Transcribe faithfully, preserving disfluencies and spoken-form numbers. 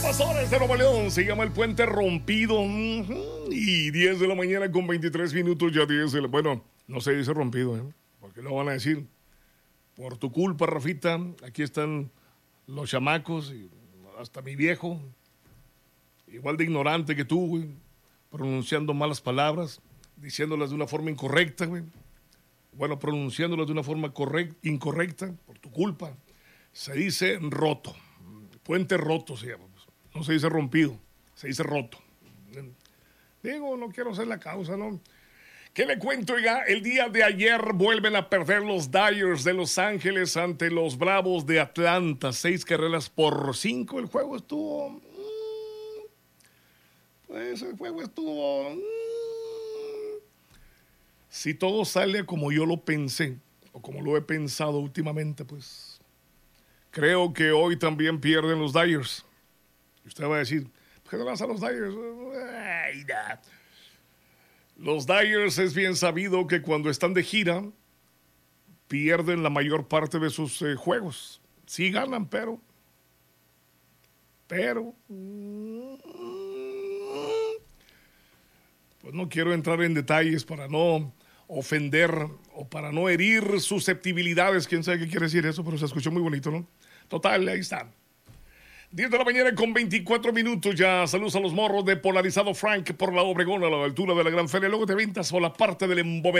Pastores de Nuevo León, se llama El Puente Rompido. Y diez de la mañana con veintitrés minutos, ya diez de la... Bueno, no se dice rompido, ¿eh? Porque lo van a decir. Por tu culpa, Rafita, aquí están los chamacos, y hasta mi viejo, igual de ignorante que tú, güey, pronunciando malas palabras, diciéndolas de una forma incorrecta, güey. Bueno, pronunciándolas de una forma correcta, incorrecta, por tu culpa. Se dice roto. Puente roto se llama. No se dice rompido, se dice roto. Digo, no quiero ser la causa, ¿no? ¿Qué le cuento, ya? El día de ayer vuelven a perder los Dodgers de Los Ángeles ante los Bravos de Atlanta. Seis carreras por cinco. El juego estuvo... Pues el juego estuvo... Si todo sale como yo lo pensé, o como lo he pensado últimamente, pues... Creo que hoy también pierden los Dodgers. Y usted va a decir, ¿por qué no vas a los Dodgers? Ay, nah. Los Dodgers es bien sabido que cuando están de gira pierden la mayor parte de sus eh, juegos. Sí ganan, pero... Pero... Pues no quiero entrar en detalles para no ofender o para no herir susceptibilidades. Quién sabe qué quiere decir eso, pero se escuchó muy bonito, ¿no? Total, ahí está. diez de la mañana con veinticuatro minutos ya. Saludos a los morros de Polarizado Frank por la Obregón a la altura de la Gran Feria. Luego te ventas por la parte del embobedado.